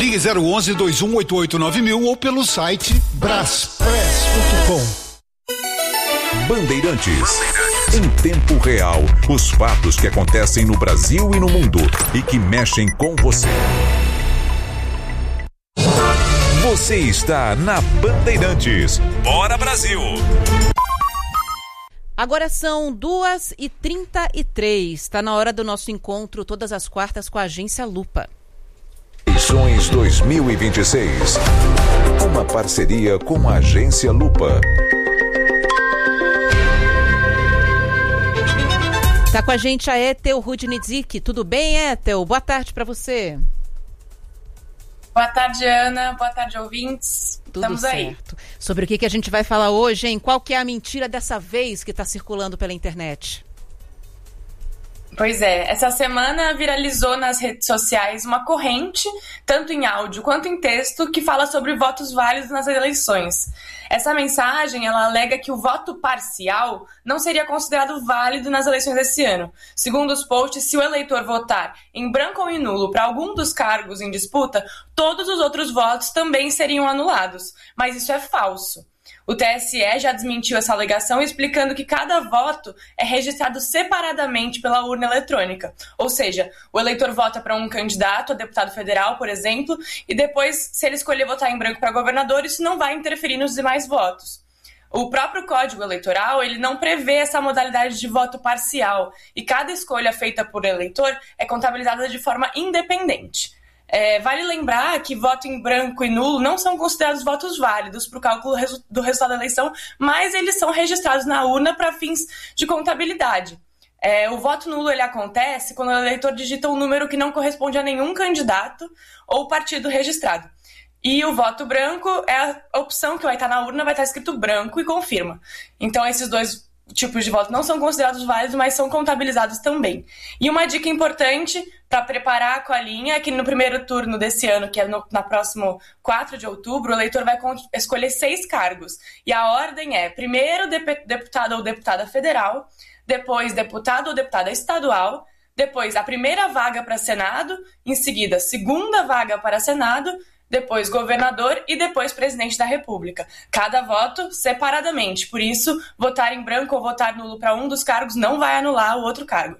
Ligue 011-2188-9000 ou pelo site braspress.com. Bandeirantes. Em tempo real, os fatos que acontecem no Brasil e no mundo e que mexem com você. Você está na Bandeirantes. Bora, Brasil! Agora são 2h33. Está na hora do nosso encontro todas as quartas com a Agência Lupa. Eleições 2026. Uma parceria com a Agência Lupa. Tá com a gente a Ethel Rudnitzik. Tudo bem, Ethel? Boa tarde para você. Boa tarde, Ana. Boa tarde, ouvintes. Tudo Estamos certo. aí. Sobre o que a gente vai falar hoje, hein? Qual que é a mentira dessa vez que está circulando pela internet? Pois é, essa semana viralizou nas redes sociais uma corrente, tanto em áudio quanto em texto, que fala sobre votos válidos nas eleições. Essa mensagem, ela alega que o voto parcial não seria considerado válido nas eleições desse ano. Segundo os posts, se o eleitor votar em branco ou em nulo para algum dos cargos em disputa, todos os outros votos também seriam anulados. Mas isso é falso. O TSE já desmentiu essa alegação, explicando que cada voto é registrado separadamente pela urna eletrônica. Ou seja, o eleitor vota para um candidato a deputado federal, por exemplo, e depois, se ele escolher votar em branco para governador, isso não vai interferir nos demais votos. O próprio Código Eleitoral, ele não prevê essa modalidade de voto parcial, e cada escolha feita por eleitor é contabilizada de forma independente. Vale lembrar que voto em branco e nulo não são considerados votos válidos para o cálculo do resultado da eleição, mas eles são registrados na urna para fins de contabilidade. O voto nulo ele acontece quando o eleitor digita um número que não corresponde a nenhum candidato ou partido registrado. E o voto branco é a opção que vai estar na urna, vai estar escrito branco e confirma. Então esses dois tipos de voto não são considerados válidos, mas são contabilizados também. E uma dica importante para preparar a colinha é que no primeiro turno desse ano, que é na próximo 4 de outubro, o eleitor vai escolher 6 cargos. E a ordem é, primeiro, deputado ou deputada federal, depois, deputado ou deputada estadual, depois, a primeira vaga para Senado, em seguida, segunda vaga para Senado, depois governador e depois presidente da República. Cada voto separadamente. Por isso, votar em branco ou votar nulo para um dos cargos não vai anular o outro cargo.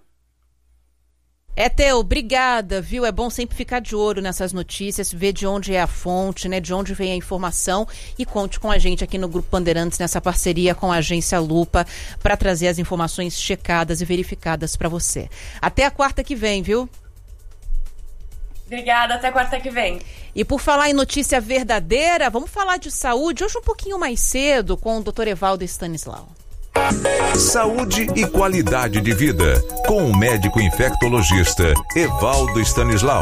Ethel, obrigada, viu? É bom sempre ficar de olho nessas notícias, ver de onde é a fonte, né? De onde vem a informação, e conte com a gente aqui no Grupo Bandeirantes, nessa parceria com a Agência Lupa, para trazer as informações checadas e verificadas para você. Até a quarta que vem, viu? Obrigada, até quarta que vem. E por falar em notícia verdadeira, vamos falar de saúde hoje um pouquinho mais cedo com o Dr. Evaldo Stanislau. Saúde e qualidade de vida, com o médico infectologista Evaldo Stanislau.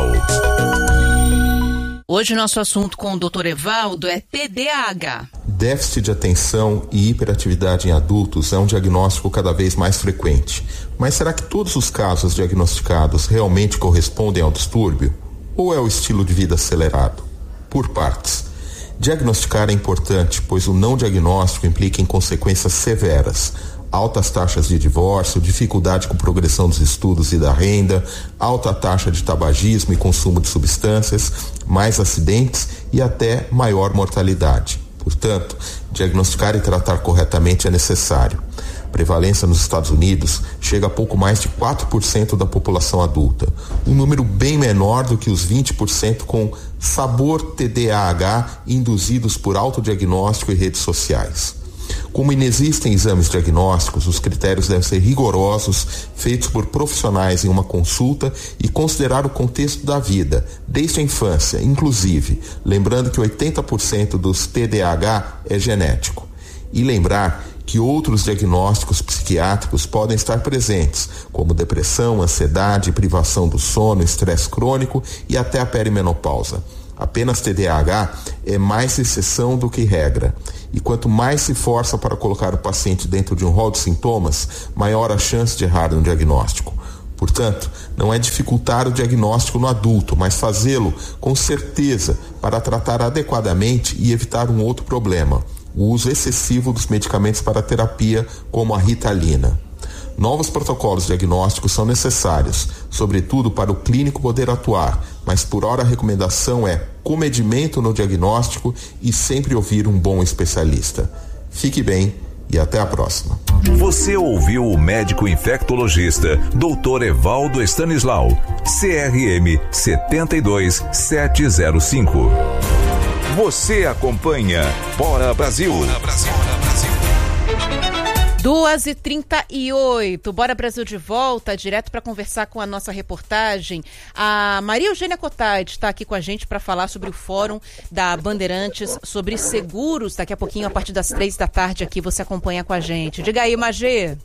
Hoje nosso assunto com o Dr. Evaldo é TDAH. Déficit de atenção e hiperatividade em adultos é um diagnóstico cada vez mais frequente. Mas será que todos os casos diagnosticados realmente correspondem ao distúrbio? Ou é o estilo de vida acelerado? Por partes. Diagnosticar é importante, pois o não diagnóstico implica em consequências severas. Altas taxas de divórcio, dificuldade com progressão dos estudos e da renda, alta taxa de tabagismo e consumo de substâncias, mais acidentes e até maior mortalidade. Portanto, diagnosticar e tratar corretamente é necessário. A prevalência nos Estados Unidos chega a pouco mais de 4% da população adulta, um número bem menor do que os 20% com sabor TDAH induzidos por autodiagnóstico e redes sociais. Como inexistem exames diagnósticos, os critérios devem ser rigorosos, feitos por profissionais em uma consulta e considerar o contexto da vida, desde a infância, inclusive, lembrando que 80% dos TDAH é genético. E lembrar que outros diagnósticos psiquiátricos podem estar presentes, como depressão, ansiedade, privação do sono, estresse crônico e até a perimenopausa. Apenas TDAH é mais exceção do que regra. E quanto mais se força para colocar o paciente dentro de um rol de sintomas, maior a chance de errar no diagnóstico. Portanto, não é dificultar o diagnóstico no adulto, mas fazê-lo com certeza para tratar adequadamente e evitar um outro problema: o uso excessivo dos medicamentos para terapia, como a Ritalina. Novos protocolos diagnósticos são necessários, sobretudo para o clínico poder atuar, mas por hora a recomendação é comedimento no diagnóstico e sempre ouvir um bom especialista. Fique bem e até a próxima. Você ouviu o médico infectologista Dr. Evaldo Stanislau, CRM 72705. Você acompanha Bora Brasil. 2h38, Bora Brasil de volta, direto para conversar com a nossa reportagem. A Maria Eugênia Cotade está aqui com a gente para falar sobre o Fórum da Bandeirantes sobre seguros. Daqui a pouquinho, a partir das 15h, aqui você acompanha com a gente. Diga aí, Magê.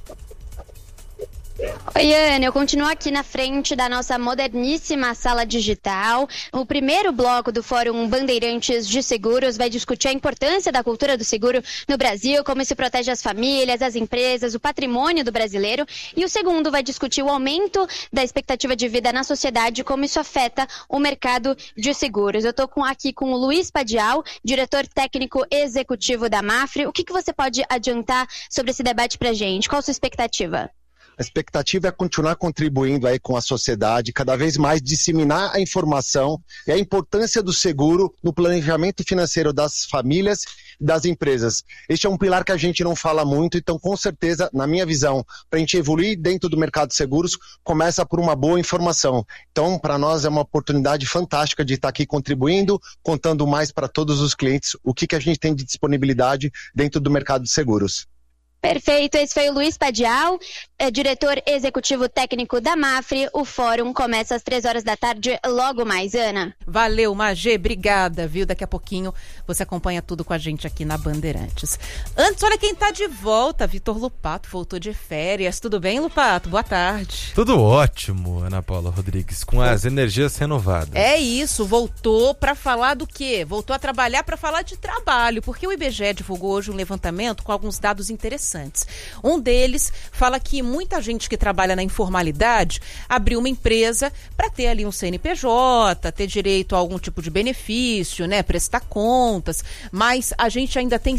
Oi, Ana, eu continuo aqui na frente da nossa moderníssima sala digital. O primeiro bloco do Fórum Bandeirantes de Seguros vai discutir a importância da cultura do seguro no Brasil, como isso protege as famílias, as empresas, o patrimônio do brasileiro. E o segundo vai discutir o aumento da expectativa de vida na sociedade, como isso afeta o mercado de seguros. Eu estou aqui com o Luiz Padial, diretor técnico executivo da Mafre. O que você pode adiantar sobre esse debate para a gente? Qual a sua expectativa? A expectativa é continuar contribuindo aí com a sociedade, cada vez mais disseminar a informação e a importância do seguro no planejamento financeiro das famílias e das empresas. Este é um pilar que a gente não fala muito, então com certeza, na minha visão, para a gente evoluir dentro do mercado de seguros, começa por uma boa informação. Então, para nós é uma oportunidade fantástica de estar aqui contribuindo, contando mais para todos os clientes o que a gente tem de disponibilidade dentro do mercado de seguros. Perfeito, esse foi o Luiz Padial, diretor executivo técnico da Mafre. O fórum começa às 15h logo mais, Ana. Valeu, Magê, obrigada, viu? Daqui a pouquinho você acompanha tudo com a gente aqui na Bandeirantes. Antes, olha quem tá de volta, Vitor Lupato, voltou de férias. Tudo bem, Lupato? Boa tarde. Tudo ótimo, Ana Paula Rodrigues, com as energias renovadas. É isso, voltou para falar do quê? Voltou a trabalhar para falar de trabalho, porque o IBGE divulgou hoje um levantamento com alguns dados interessantes. Um deles fala que muita gente que trabalha na informalidade abriu uma empresa para ter ali um CNPJ, ter direito a algum tipo de benefício, né, prestar contas, mas a gente ainda tem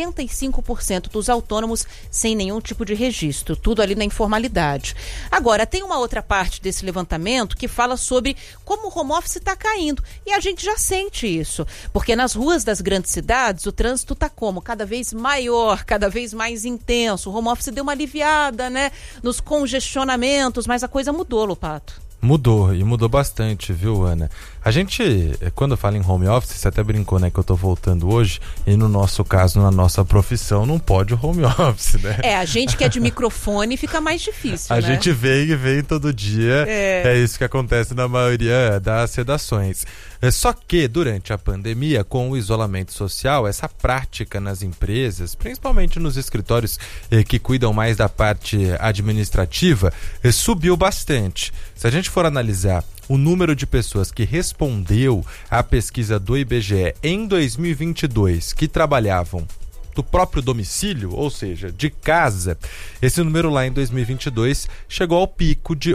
65% dos autônomos sem nenhum tipo de registro, tudo ali na informalidade. Agora, tem uma outra parte desse levantamento que fala sobre como o home office está caindo, e a gente já sente isso, porque nas ruas das grandes cidades o trânsito está como? Cada vez maior, cada vez mais intenso. O home office deu uma aliviada, né, nos congestionamentos, mas a coisa mudou, Lupato. Mudou, e mudou bastante, viu, Ana? A gente, quando fala em home office, você até brincou, né, que eu tô voltando hoje, e no nosso caso, na nossa profissão, não pode o home office, né? A gente que é de microfone fica mais difícil, né? A né? gente vem todo dia, é isso que acontece na maioria das redações. Só que, durante a pandemia, com o isolamento social, essa prática nas empresas, principalmente nos escritórios que cuidam mais da parte administrativa, subiu bastante. Se a gente for analisar o número de pessoas que respondeu à pesquisa do IBGE em 2022, que trabalhavam do próprio domicílio, ou seja, de casa, esse número lá em 2022 chegou ao pico de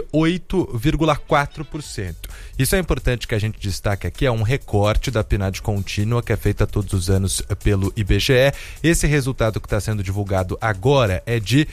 8,4%. Isso é importante que a gente destaque aqui, é um recorte da PNAD contínua que é feita todos os anos pelo IBGE. Esse resultado que está sendo divulgado agora é de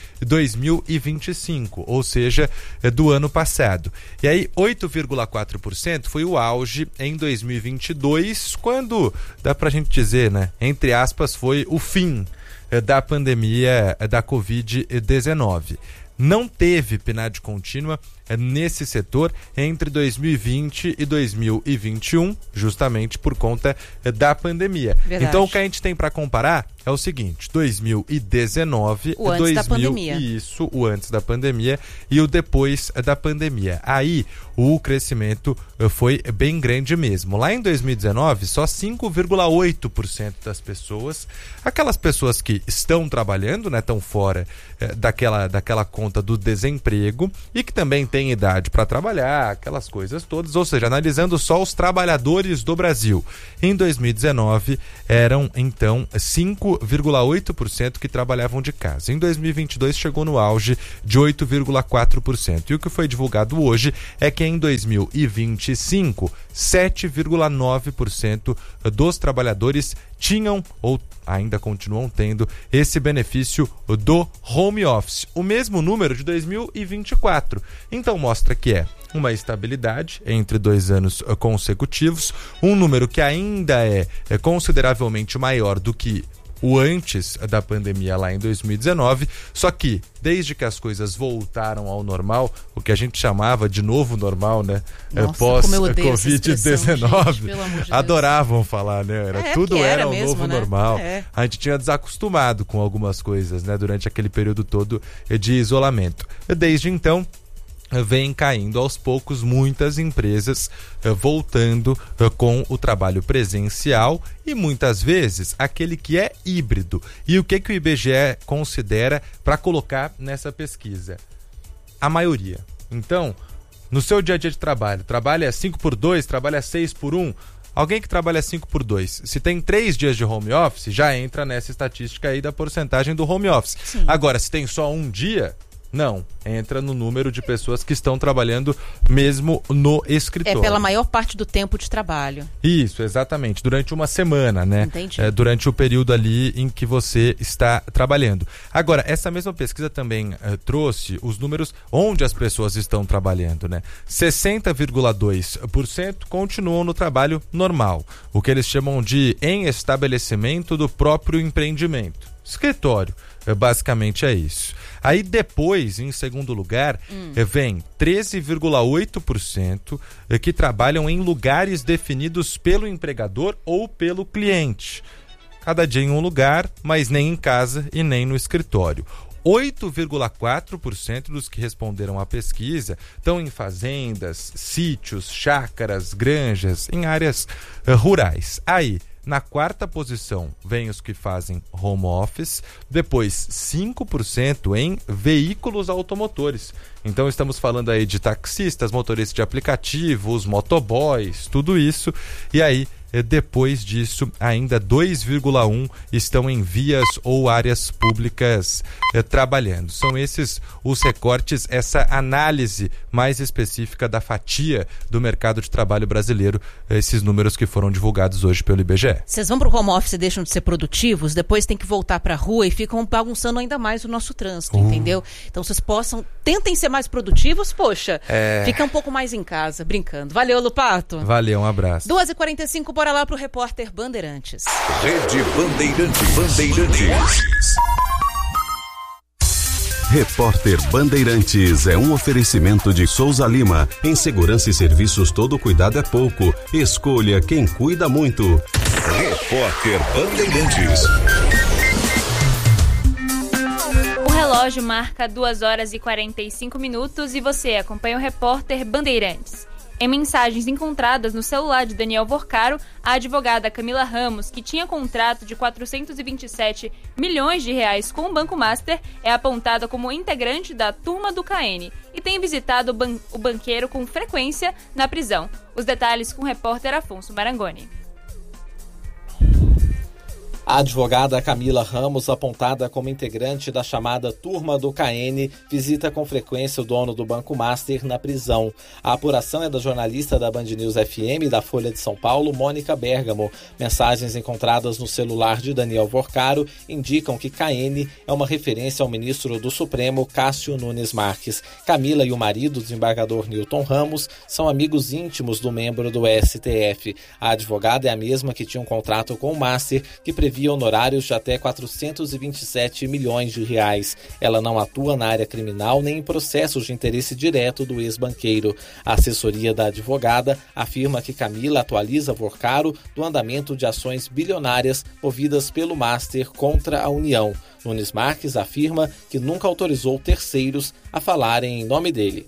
2025, ou seja, é do ano passado. E aí, 8,4% foi o auge em 2022, quando, dá pra gente dizer, né, entre aspas, foi o fim da pandemia da Covid-19. Não teve PNAD contínua nesse setor entre 2020 e 2021, justamente por conta da pandemia. Verdade. Então, o que a gente tem para comparar é o seguinte: 2019, o antes da pandemia. Isso, o antes da pandemia e o depois da pandemia. Aí, o crescimento foi bem grande mesmo. Lá em 2019, só 5,8% das pessoas, aquelas pessoas que estão trabalhando, né, estão fora daquela conta do desemprego e que também têm idade para trabalhar, aquelas coisas todas, ou seja, analisando só os trabalhadores do Brasil. Em 2019, eram então 5,8% que trabalhavam de casa. Em 2022, chegou no auge de 8,4%. E o que foi divulgado hoje é que em 2025, 7,9% dos trabalhadores tinham ou ainda continuam tendo esse benefício do home office. O mesmo número de 2024. Então mostra que é uma estabilidade entre 2 anos consecutivos, um número que ainda é consideravelmente maior do que o antes da pandemia lá em 2019, só que desde que as coisas voltaram ao normal, o que a gente chamava de novo normal, né? Pós-Covid-19, adoravam falar, né? Tudo era o novo normal. A gente tinha desacostumado com algumas coisas, né? Durante aquele período todo de isolamento. Desde então, vem caindo aos poucos muitas empresas voltando com o trabalho presencial e muitas vezes aquele que é híbrido. E o que o IBGE considera para colocar nessa pesquisa? A maioria. Então, no seu dia a dia de trabalho, trabalha 5x2, trabalha 6x1, alguém que trabalha 5x2, se tem 3 dias de home office, já entra nessa estatística aí da porcentagem do home office. Sim. Agora, se tem só um dia, não, entra no número de pessoas que estão trabalhando mesmo no escritório. É pela maior parte do tempo de trabalho. Isso, exatamente, durante uma semana, né? Entendi. Durante o período ali em que você está trabalhando. Agora, essa mesma pesquisa também trouxe os números onde as pessoas estão trabalhando, né? 60,2% continuam no trabalho normal, o que eles chamam de em estabelecimento do próprio empreendimento. Escritório, basicamente é isso. Aí depois, em segundo lugar, vem 13,8% que trabalham em lugares definidos pelo empregador ou pelo cliente. Cada dia em um lugar, mas nem em casa e nem no escritório. 8,4% dos que responderam à pesquisa estão em fazendas, sítios, chácaras, granjas, em áreas rurais. Aí, na quarta posição, vem os que fazem home office, depois 5% em veículos automotores. Então estamos falando aí de taxistas, motoristas de aplicativos, motoboys, tudo isso. E aí, depois disso, ainda 2,1% estão em vias ou áreas públicas trabalhando. São esses os recortes, essa análise mais específica da fatia do mercado de trabalho brasileiro, esses números que foram divulgados hoje pelo IBGE. Vocês vão para o home office e deixam de ser produtivos, depois tem que voltar para a rua e ficam bagunçando ainda mais o nosso trânsito, entendeu? Então vocês tentem ser mais produtivos, poxa, fica um pouco mais em casa, brincando. Valeu, Lupato. Valeu, um abraço. 2h45, bora lá pro repórter Bandeirantes. Rede Bandeirantes. Repórter Bandeirantes é um oferecimento de Souza Lima. Em segurança e serviços, todo cuidado é pouco. Escolha quem cuida muito. Repórter Bandeirantes. O relógio marca 2h45 e você acompanha o Repórter Bandeirantes. Em mensagens encontradas no celular de Daniel Vorcaro, a advogada Camila Ramos, que tinha contrato de 427 milhões de reais com o Banco Master, é apontada como integrante da turma do KN e tem visitado o banqueiro com frequência na prisão. Os detalhes com o repórter Afonso Marangoni. A advogada Camila Ramos, apontada como integrante da chamada Turma do KN, visita com frequência o dono do Banco Master na prisão. A apuração é da jornalista da Band News FM e da Folha de São Paulo, Mônica Bergamo. Mensagens encontradas no celular de Daniel Vorcaro indicam que KN é uma referência ao ministro do Supremo, Cássio Nunes Marques. Camila e o marido, o desembargador Newton Ramos, são amigos íntimos do membro do STF. A advogada é a mesma que tinha um contrato com o Master, que previa honorários de até 427 milhões de reais. Ela não atua na área criminal nem em processos de interesse direto do ex-banqueiro. A assessoria da advogada afirma que Camila atualiza Vorcaro do andamento de ações bilionárias movidas pelo Master contra a União. Nunes Marques afirma que nunca autorizou terceiros a falarem em nome dele.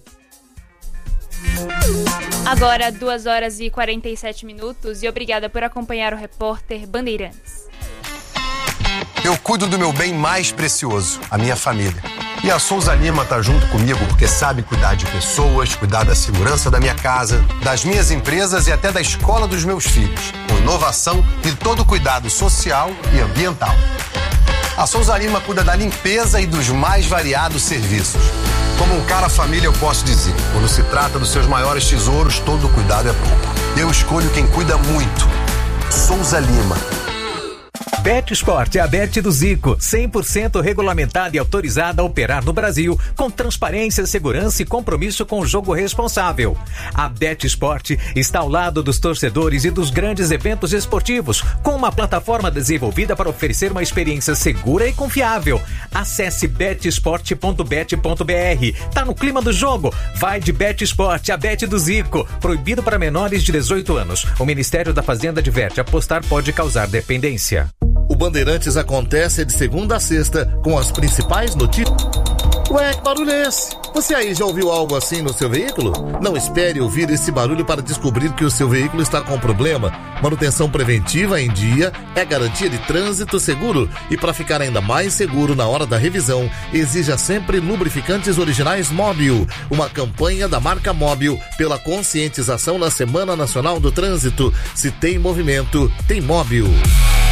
Agora 2h47 e obrigada por acompanhar o Repórter Bandeirantes. Eu cuido do meu bem mais precioso, a minha família. E a Souza Lima tá junto comigo porque sabe cuidar de pessoas, cuidar da segurança da minha casa, das minhas empresas e até da escola dos meus filhos, com inovação e todo cuidado social e ambiental. A Souza Lima cuida da limpeza e dos mais variados serviços. Como um cara família, eu posso dizer, quando se trata dos seus maiores tesouros, todo cuidado é pouco. Eu escolho quem cuida muito. Souza Lima. Bet Sport é a Bet do Zico, 100% regulamentada e autorizada a operar no Brasil, com transparência, segurança e compromisso com o jogo responsável. A Bet Sport está ao lado dos torcedores e dos grandes eventos esportivos, com uma plataforma desenvolvida para oferecer uma experiência segura e confiável. Acesse betsport.bet.br. Tá no clima do jogo? Vai de Bet Sport, a Bet do Zico. Proibido para menores de 18 anos. O Ministério da Fazenda adverte: apostar pode causar dependência. O Bandeirantes acontece de segunda a sexta com as principais notícias. Ué, que barulho é esse? Você aí já ouviu algo assim no seu veículo? Não espere ouvir esse barulho para descobrir que o seu veículo está com problema. Manutenção preventiva em dia é garantia de trânsito seguro. E para ficar ainda mais seguro na hora da revisão, exija sempre lubrificantes originais Móbil. Uma campanha da marca Móbil pela conscientização na Semana Nacional do Trânsito. Se tem movimento, tem Móbil.